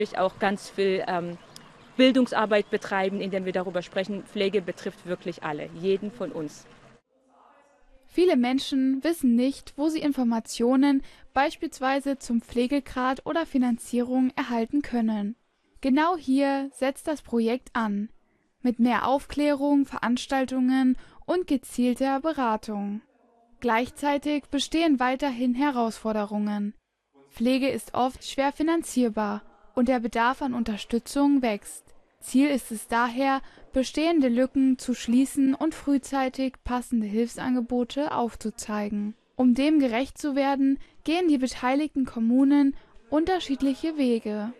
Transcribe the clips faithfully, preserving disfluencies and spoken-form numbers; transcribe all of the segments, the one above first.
Auch ganz viel ähm, Bildungsarbeit betreiben, indem wir darüber sprechen. Pflege betrifft wirklich alle, jeden von uns. Viele Menschen wissen nicht, wo sie Informationen beispielsweise zum Pflegegrad oder Finanzierung erhalten können. Genau hier setzt das Projekt an, mit mehr Aufklärung, Veranstaltungen und gezielter Beratung. Gleichzeitig bestehen weiterhin Herausforderungen. Pflege ist oft schwer finanzierbar und der Bedarf an Unterstützung wächst. Ziel ist es daher, bestehende Lücken zu schließen und frühzeitig passende Hilfsangebote aufzuzeigen. Um dem gerecht zu werden, gehen die beteiligten Kommunen unterschiedliche Wege.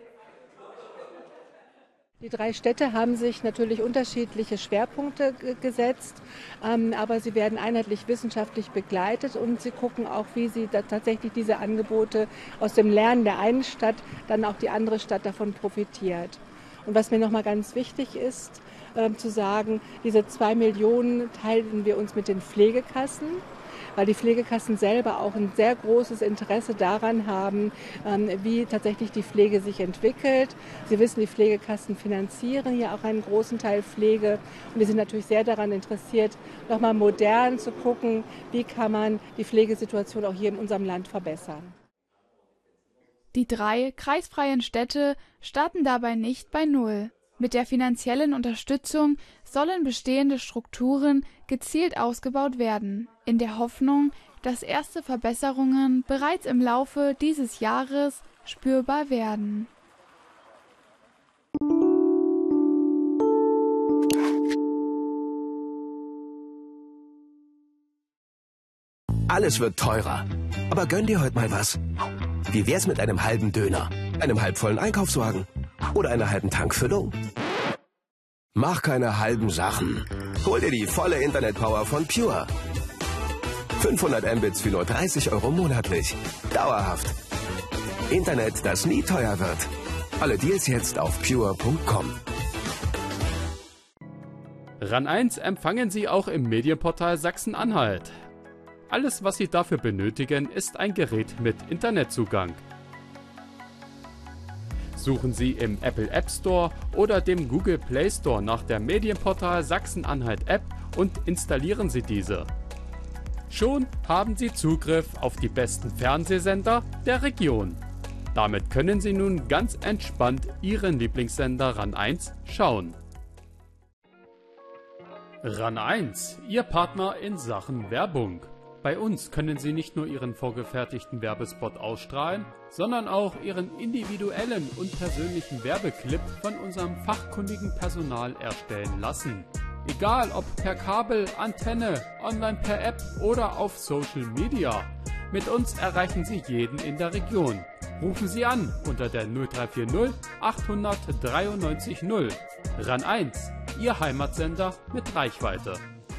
Die drei Städte haben sich natürlich unterschiedliche Schwerpunkte gesetzt, ähm, aber sie werden einheitlich wissenschaftlich begleitet und sie gucken auch, wie sie da tatsächlich diese Angebote aus dem Lernen der einen Stadt, dann auch die andere Stadt davon profitiert. Und was mir nochmal ganz wichtig ist, äh, zu sagen, diese zwei Millionen teilen wir uns mit den Pflegekassen, weil die Pflegekassen selber auch ein sehr großes Interesse daran haben, wie tatsächlich die Pflege sich entwickelt. Sie wissen, die Pflegekassen finanzieren ja auch einen großen Teil Pflege und wir sind natürlich sehr daran interessiert, nochmal modern zu gucken, wie kann man die Pflegesituation auch hier in unserem Land verbessern. Die drei kreisfreien Städte starten dabei nicht bei Null. Mit der finanziellen Unterstützung sollen bestehende Strukturen gezielt ausgebaut werden, in der Hoffnung, dass erste Verbesserungen bereits im Laufe dieses Jahres spürbar werden. Alles wird teurer. Aber gönn dir heute mal was. Wie wär's mit einem halben Döner, einem halbvollen Einkaufswagen oder einer halben Tankfüllung? Mach keine halben Sachen. Hol dir die volle Internetpower von Pure. fünfhundert Mbits für nur dreißig Euro monatlich. Dauerhaft. Internet, das nie teuer wird. Alle Deals jetzt auf pure punkt com. RAN eins empfangen Sie auch im Medienportal Sachsen-Anhalt. Alles, was Sie dafür benötigen, ist ein Gerät mit Internetzugang. Suchen Sie im Apple App Store oder dem Google Play Store nach der Medienportal Sachsen-Anhalt App und installieren Sie diese. Schon haben Sie Zugriff auf die besten Fernsehsender der Region. Damit können Sie nun ganz entspannt Ihren Lieblingssender RAN eins schauen. RAN eins, Ihr Partner in Sachen Werbung. Bei uns können Sie nicht nur Ihren vorgefertigten Werbespot ausstrahlen, sondern auch Ihren individuellen und persönlichen Werbeclip von unserem fachkundigen Personal erstellen lassen. Egal ob per Kabel, Antenne, online per App oder auf Social Media. Mit uns erreichen Sie jeden in der Region. Rufen Sie an unter der null drei vier null achthundert dreiundneunzig null. RAN eins, Ihr Heimatsender mit Reichweite.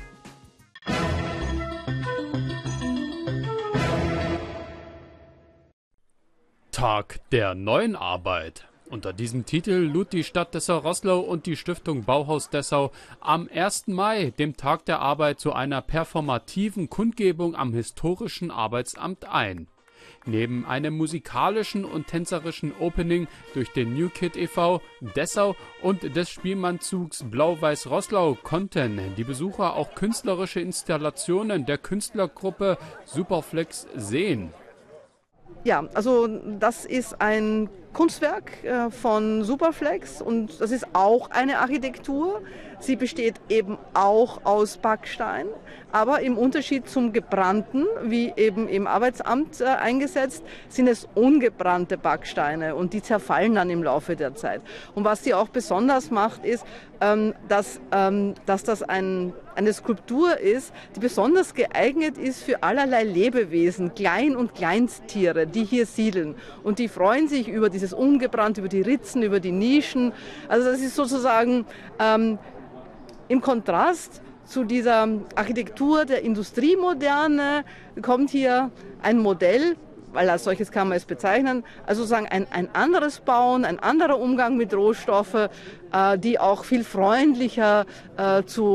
Tag der neuen Arbeit. Unter diesem Titel lud die Stadt Dessau-Roßlau und die Stiftung Bauhaus Dessau am ersten Mai, dem Tag der Arbeit, zu einer performativen Kundgebung am historischen Arbeitsamt ein. Neben einem musikalischen und tänzerischen Opening durch den New Kid e V Dessau und des Spielmannzugs Blau-Weiß-Roßlau konnten die Besucher auch künstlerische Installationen der Künstlergruppe Superflex sehen. Ja, also das ist ein Kunstwerk äh, von Superflex und das ist auch eine Architektur. Sie besteht eben auch aus Backstein, aber im Unterschied zum gebrannten, wie eben im Arbeitsamt äh, eingesetzt, sind es ungebrannte Backsteine und die zerfallen dann im Laufe der Zeit. Und was sie auch besonders macht, ist, ähm, dass, ähm, dass das ein, eine Skulptur ist, die besonders geeignet ist für allerlei Lebewesen, Klein- und Kleinsttiere, die hier siedeln. Und die freuen sich über dieses Ungebrannt, über die Ritzen, über die Nischen. Also das ist sozusagen ähm, im Kontrast zu dieser Architektur der Industriemoderne kommt hier ein Modell, weil als solches kann man es bezeichnen, also sozusagen ein, ein anderes Bauen, ein anderer Umgang mit Rohstoffen, äh, die auch viel freundlicher äh, zu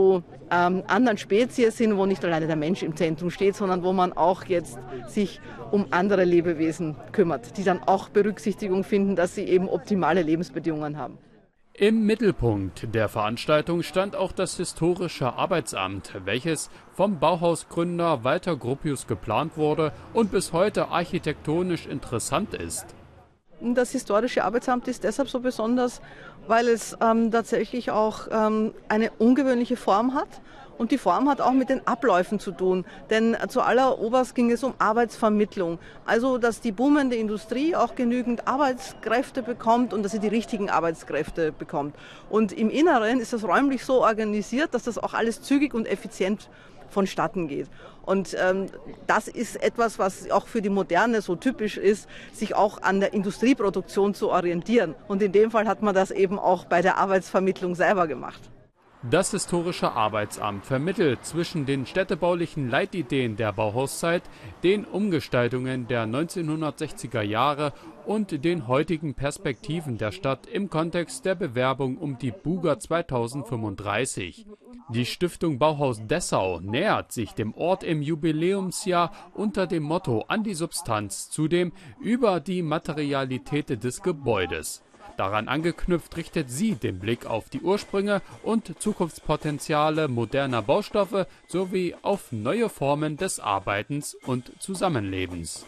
ähm, anderen Spezies sind, wo nicht alleine der Mensch im Zentrum steht, sondern wo man auch jetzt sich um andere Lebewesen kümmert, die dann auch Berücksichtigung finden, dass sie eben optimale Lebensbedingungen haben. Im Mittelpunkt der Veranstaltung stand auch das Historische Arbeitsamt, welches vom Bauhausgründer Walter Gropius geplant wurde und bis heute architektonisch interessant ist. Das Historische Arbeitsamt ist deshalb so besonders, weil es ähm, tatsächlich auch ähm, eine ungewöhnliche Form hat. Und die Form hat auch mit den Abläufen zu tun, denn zualleroberst ging es um Arbeitsvermittlung. Also, dass die boomende Industrie auch genügend Arbeitskräfte bekommt und dass sie die richtigen Arbeitskräfte bekommt. Und im Inneren ist das räumlich so organisiert, dass das auch alles zügig und effizient vonstatten geht. Und ähm, das ist etwas, was auch für die Moderne so typisch ist, sich auch an der Industrieproduktion zu orientieren. Und in dem Fall hat man das eben auch bei der Arbeitsvermittlung selber gemacht. Das Historische Arbeitsamt vermittelt zwischen den städtebaulichen Leitideen der Bauhauszeit, den Umgestaltungen der neunzehnhundertsechziger Jahre und den heutigen Perspektiven der Stadt im Kontext der Bewerbung um die Buga zweitausendfünfunddreißig. Die Stiftung Bauhaus Dessau nähert sich dem Ort im Jubiläumsjahr unter dem Motto an die Substanz, zudem über die Materialität des Gebäudes. Daran angeknüpft richtet sie den Blick auf die Ursprünge und Zukunftspotenziale moderner Baustoffe sowie auf neue Formen des Arbeitens und Zusammenlebens.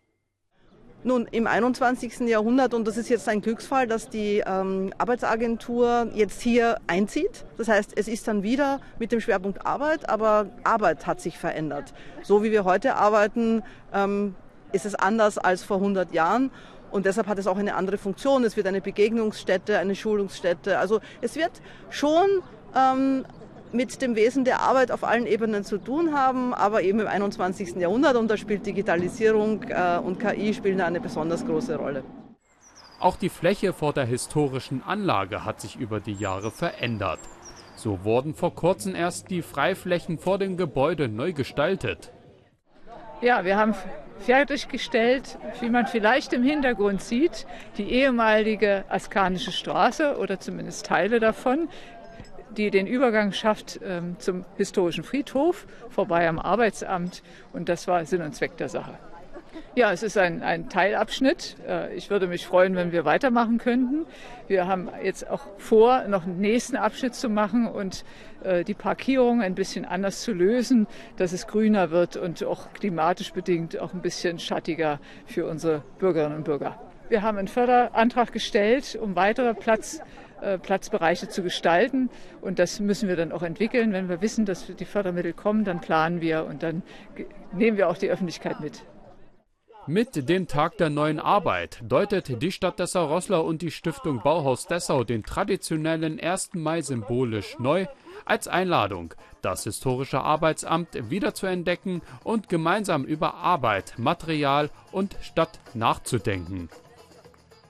Nun, im einundzwanzigsten Jahrhundert, und das ist jetzt ein Glücksfall, dass die ähm, Arbeitsagentur jetzt hier einzieht. Das heißt, es ist dann wieder mit dem Schwerpunkt Arbeit, aber Arbeit hat sich verändert. So wie wir heute arbeiten, ähm, ist es anders als vor hundert Jahren. Und deshalb hat es auch eine andere Funktion. Es wird eine Begegnungsstätte, eine Schulungsstätte. Also es wird schon ähm, mit dem Wesen der Arbeit auf allen Ebenen zu tun haben, aber eben im einundzwanzigsten Jahrhundert. Und da spielt Digitalisierung äh, und K I spielen eine besonders große Rolle. Auch die Fläche vor der historischen Anlage hat sich über die Jahre verändert. So wurden vor kurzem erst die Freiflächen vor dem Gebäude neu gestaltet. Ja, wir haben fertiggestellt, wie man vielleicht im Hintergrund sieht, die ehemalige Askanische Straße oder zumindest Teile davon, die den Übergang schafft ähm, zum historischen Friedhof, vorbei am Arbeitsamt. Und das war Sinn und Zweck der Sache. Ja, es ist ein, ein Teilabschnitt. Ich würde mich freuen, wenn wir weitermachen könnten. Wir haben jetzt auch vor, noch einen nächsten Abschnitt zu machen und die Parkierung ein bisschen anders zu lösen, dass es grüner wird und auch klimatisch bedingt auch ein bisschen schattiger für unsere Bürgerinnen und Bürger. Wir haben einen Förderantrag gestellt, um weitere Platz, äh, Platzbereiche zu gestalten. Und das müssen wir dann auch entwickeln. Wenn wir wissen, dass die Fördermittel kommen, dann planen wir und dann nehmen wir auch die Öffentlichkeit mit. Mit dem Tag der neuen Arbeit deutet die Stadt Dessau-Roßlau und die Stiftung Bauhaus Dessau den traditionellen ersten Mai symbolisch neu als Einladung, das Historische Arbeitsamt wiederzuentdecken und gemeinsam über Arbeit, Material und Stadt nachzudenken.